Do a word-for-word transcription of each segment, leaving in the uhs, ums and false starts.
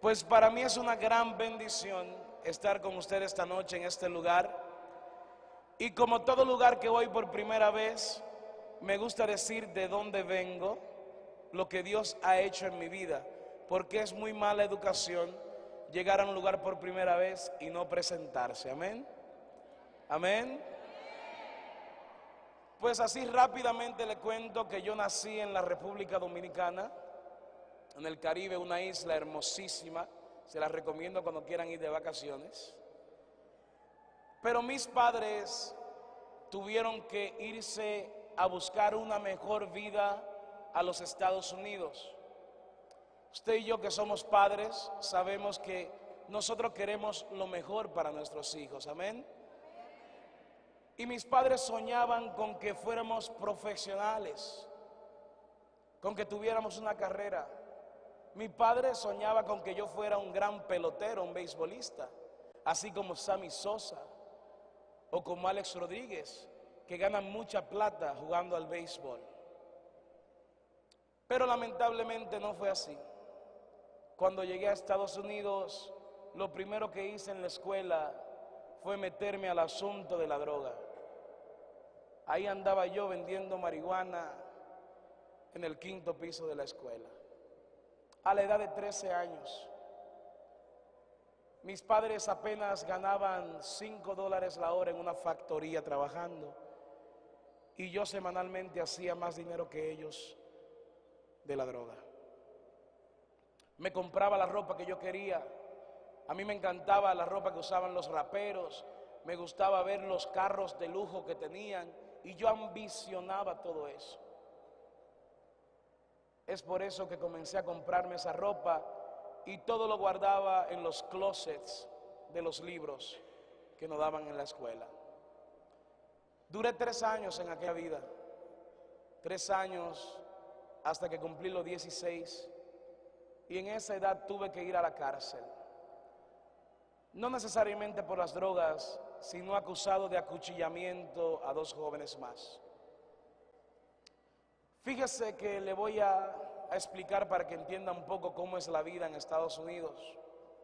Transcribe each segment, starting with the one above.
Pues para mí es una gran bendición estar con usted esta noche en este lugar. Y como todo lugar que voy por primera vez, me gusta decir de dónde vengo, lo que Dios ha hecho en mi vida, porque es muy mala educación llegar a un lugar por primera vez y no presentarse. Amén. Amén. Pues así rápidamente le cuento que yo nací en la República Dominicana, en el Caribe, una isla hermosísima. Se la recomiendo cuando quieran ir de vacaciones. Pero mis padres tuvieron que irse a buscar una mejor vida a los Estados Unidos. Usted y yo, que somos padres, sabemos que nosotros queremos lo mejor para nuestros hijos. Amén. Y mis padres soñaban con que fuéramos profesionales, con que tuviéramos una carrera. Mi padre soñaba con que yo fuera un gran pelotero, un beisbolista, así como Sammy Sosa o como Alex Rodríguez, que ganan mucha plata jugando al béisbol. Pero lamentablemente no fue así. Cuando llegué a Estados Unidos, lo primero que hice en la escuela fue meterme al asunto de la droga. Ahí andaba yo vendiendo marihuana en el quinto piso de la escuela, a la edad de trece años. Mis padres apenas ganaban cinco dólares la hora en una factoría trabajando, y yo semanalmente hacía más dinero que ellos de la droga. Me compraba la ropa que yo quería. A mí me encantaba la ropa que usaban los raperos, me gustaba ver los carros de lujo que tenían, y yo ambicionaba todo eso. Es por eso que comencé a comprarme esa ropa y todo lo guardaba en los closets de los libros que nos daban en la escuela. Duré tres años en aquella vida, tres años hasta que cumplí los dieciséis, y en esa edad tuve que ir a la cárcel. No necesariamente por las drogas, sino acusado de acuchillamiento a dos jóvenes más. Fíjese que le voy a, a explicar para que entienda un poco cómo es la vida en Estados Unidos.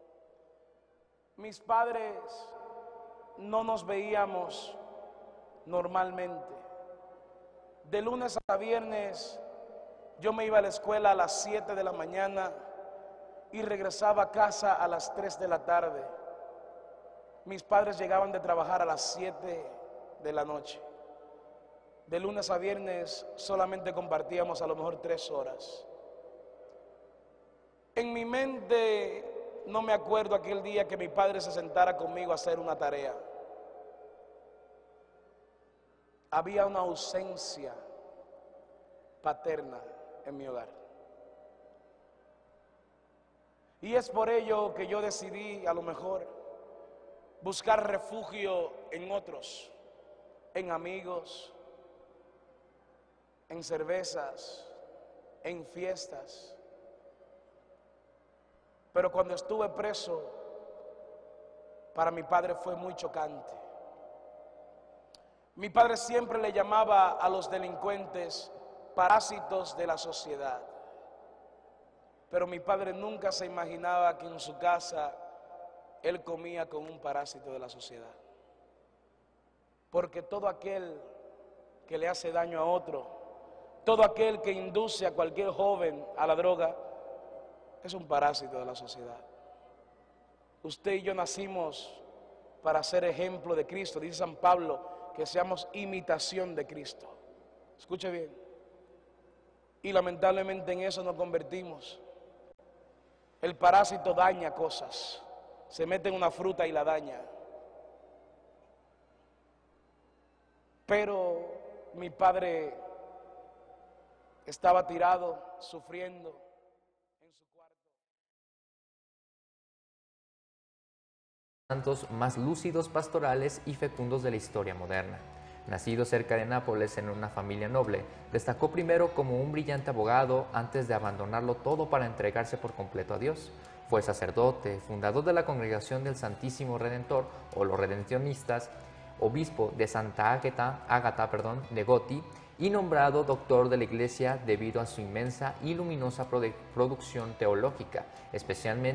Mis padres no nos veíamos normalmente. De lunes a viernes yo me iba a la escuela a las siete de la mañana y regresaba a casa a las tres de la tarde. Mis padres llegaban de trabajar a las siete de la noche. De lunes a viernes solamente compartíamos a lo mejor tres horas. En mi mente no me acuerdo aquel día que mi padre se sentara conmigo a hacer una tarea. Había una ausencia paterna en mi hogar. Y es por ello que yo decidí a lo mejor buscar refugio en otros, en amigos, en cervezas, en fiestas. Pero cuando estuve preso, para mi padre fue muy chocante. Mi padre siempre le llamaba a los delincuentes parásitos de la sociedad. Pero mi padre nunca se imaginaba que en su casa él comía con un parásito de la sociedad. Porque todo aquel que le hace daño a otro, todo aquel que induce a cualquier joven a la droga, es un parásito de la sociedad. Usted y yo nacimos para ser ejemplo de Cristo. Dice San Pablo que seamos imitación de Cristo. Escuche bien. Y lamentablemente en eso nos convertimos. El parásito daña cosas. Se mete en una fruta y la daña. Pero mi padre estaba tirado, sufriendo en su cuarto. Santos más lúcidos, pastorales y fecundos de la historia moderna. Nacido cerca de Nápoles en una familia noble, destacó primero como un brillante abogado antes de abandonarlo todo para entregarse por completo a Dios. Fue sacerdote, fundador de la Congregación del Santísimo Redentor o los Redencionistas, obispo de Santa Ágata, Ágata perdón, de Goti, y nombrado doctor de la Iglesia debido a su inmensa y luminosa producción teológica, especialmente